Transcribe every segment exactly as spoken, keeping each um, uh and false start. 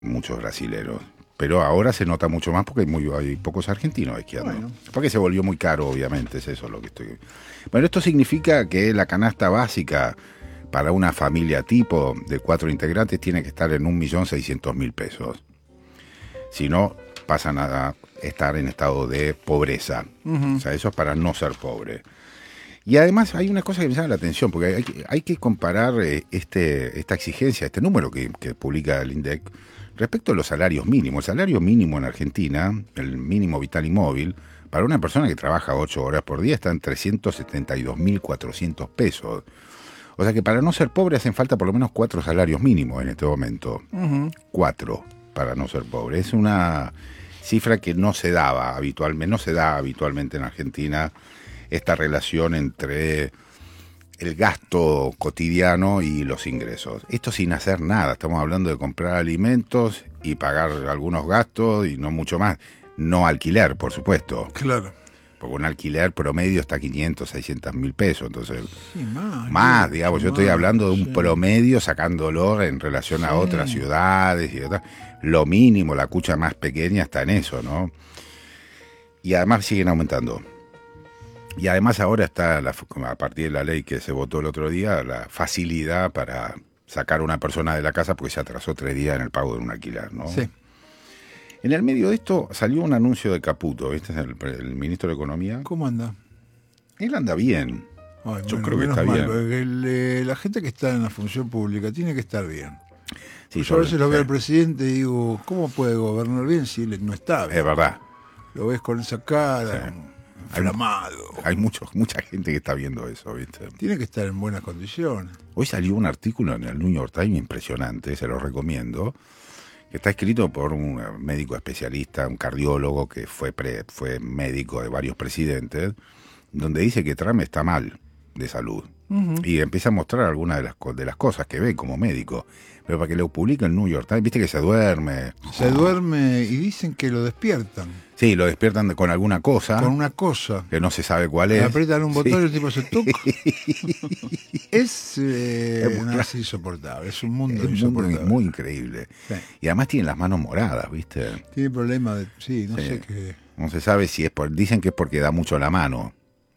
muchos brasileros. Pero ahora se nota mucho más porque hay, muy, hay pocos argentinos esquiando. Bueno. Porque se volvió muy caro, obviamente, es eso lo que estoy... Bueno, esto significa que la canasta básica para una familia tipo de cuatro integrantes tiene que estar en un millón seiscientos mil pesos. Si no, pasan a estar en estado de pobreza. Uh-huh. O sea, eso es para no ser pobre. Y además hay una cosa que me llama la atención, porque hay, hay que comparar eh, este, esta exigencia, este número que, que publica el INDEC, respecto a los salarios mínimos. El salario mínimo en Argentina, el mínimo vital y móvil, para una persona que trabaja ocho horas por día está en trescientos setenta y dos mil cuatrocientos pesos. O sea que para no ser pobre hacen falta por lo menos cuatro salarios mínimos en este momento. Uh-huh. Cuatro para no ser pobre. Es una cifra que no se daba habitualmente, no se da habitualmente en Argentina, esta relación entre el gasto cotidiano y los ingresos. Esto sin hacer nada, estamos hablando de comprar alimentos y pagar algunos gastos y no mucho más. No alquiler, por supuesto. Claro. Porque un alquiler promedio está a quinientos, seiscientos mil pesos, entonces sí, más, más, digamos, más, yo estoy hablando de un sí. promedio sacándolo en relación sí. a otras ciudades y otras. Lo mínimo, la cucha más pequeña está en eso, ¿no? Y además siguen aumentando. Y además ahora está, la, a partir de la ley que se votó el otro día, la facilidad para sacar a una persona de la casa porque se atrasó tres días en el pago de un alquiler, ¿no? Sí. En el medio de esto salió un anuncio de Caputo, este es el, el ministro de Economía. ¿Cómo anda? Él anda bien. Ay, Yo bueno, creo que está mal, bien. El, eh, la gente que está en la función pública tiene que estar bien. Sí, yo a veces lo veo sí. al presidente y digo, ¿cómo puede gobernar bien si él no está bien? Es verdad. Lo ves con esa cara, sí. inflamado. Hay, hay mucho, mucha gente que está viendo eso, ¿viste? Tiene que estar en buenas condiciones. Hoy salió un artículo en el New York Times impresionante, se lo recomiendo, que está escrito por un médico especialista, un cardiólogo que fue, pre, fue médico de varios presidentes, donde dice que Trump está mal de salud. Uh-huh. Y empieza a mostrar algunas de las, de las cosas que ve como médico. Pero para que lo publique el New York Times, viste que se duerme. Se oh. duerme y dicen que lo despiertan. Sí, lo despiertan de, con alguna cosa. Con una cosa. Que no se sabe cuál Le es. aprietan un botón sí. y el tipo se toca. es, eh, es, no, es insoportable, es un mundo es insoportable. Muy, muy increíble. Sí. Y además tiene las manos moradas, ¿viste? Tiene problema de... Sí, no sí. sé qué... No se sabe si es por... Dicen que es porque da mucho la mano.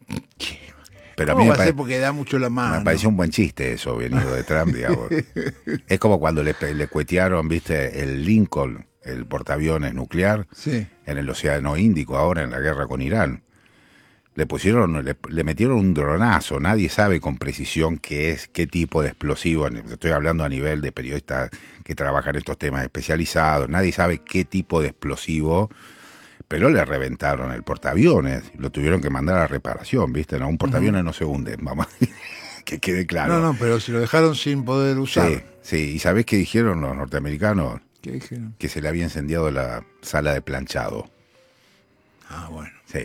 Pero ¿Cómo a mí va a ser porque da mucho la mano? Me pareció un buen chiste eso, venido de Trump, digamos. Es como cuando le, le cuetearon, viste, el Lincoln, el portaaviones nuclear, sí. en el Océano Índico, ahora en la guerra con Irán. Le pusieron, le, le metieron un dronazo, nadie sabe con precisión qué es, qué tipo de explosivo, estoy hablando a nivel de periodistas que trabajan en estos temas especializados, nadie sabe qué tipo de explosivo, pero le reventaron el portaaviones, lo tuvieron que mandar a reparación, ¿viste? No, un portaaviones uh-huh. no se hunde, mamá, que quede claro. No, no, pero si lo dejaron sin poder usar. Sí, sí, ¿y sabés qué dijeron los norteamericanos? ¿Qué dijeron? Que se le había incendiado la sala de planchado. Ah, bueno. Sí.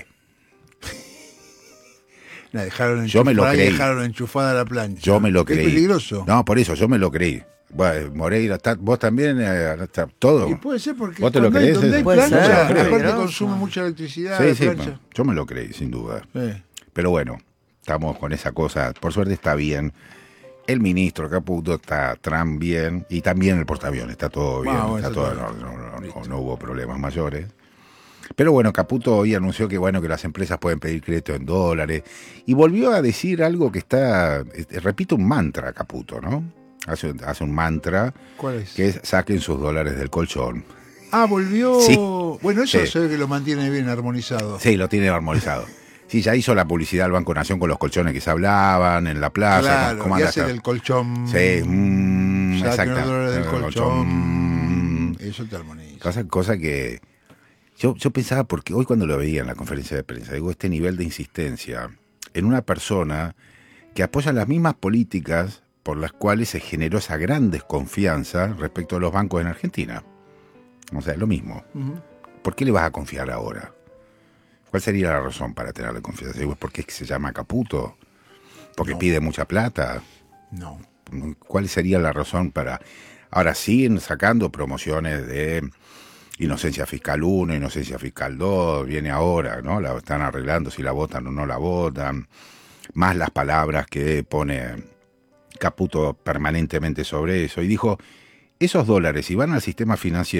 La dejaron yo me lo creí. dejaron enchufada la plancha. Yo me lo creí. Es peligroso. No, por eso, yo me lo creí. Bueno, Moreira, está, vos también, eh, está, todo. Y puede ser porque ¿Vos te lo crees? Donde hay plancha, plancha, ser, aparte consume mucha electricidad. Sí, sí, plancha. yo me lo creí, sin duda. Sí. Pero bueno, estamos con esa cosa. Por suerte está bien. El ministro Caputo está Trump bien. Y también el portaaviones, está todo bien. Ah, bueno, está todo, no, no, no, no, no hubo problemas mayores. Pero bueno, Caputo hoy anunció que bueno que las empresas pueden pedir crédito en dólares y volvió a decir algo que está, repito, un mantra Caputo, ¿no? Hace, hace un mantra. ¿Cuál es? Que es saquen sus dólares del colchón. Ah, volvió. Sí. Bueno, eso sí. se ve que lo mantiene bien armonizado. Sí, lo tiene armonizado. Sí, ya hizo la publicidad del Banco Nación con los colchones que se hablaban en la plaza. Claro, ¿cómo y hace del colchón. Sí, mmm, saquen los dólares del el colchón. colchón. Eso te armoniza. Cosa, cosa que yo, yo pensaba, porque hoy cuando lo veía en la conferencia de prensa, digo, este nivel de insistencia en una persona que apoya las mismas políticas por las cuales se generó esa gran desconfianza respecto a los bancos en Argentina. O sea, es lo mismo. Uh-huh. ¿Por qué le vas a confiar ahora? ¿Cuál sería la razón para tenerle confianza? ¿Por qué es que se llama Caputo? ¿Porque no. pide mucha plata? No. ¿Cuál sería la razón para...? Ahora siguen sacando promociones de inocencia fiscal uno, inocencia fiscal dos, viene ahora, ¿no? La están arreglando si la votan o no la votan. Más las palabras que pone Caputo permanentemente sobre eso. Y dijo, esos dólares, si van al sistema financiero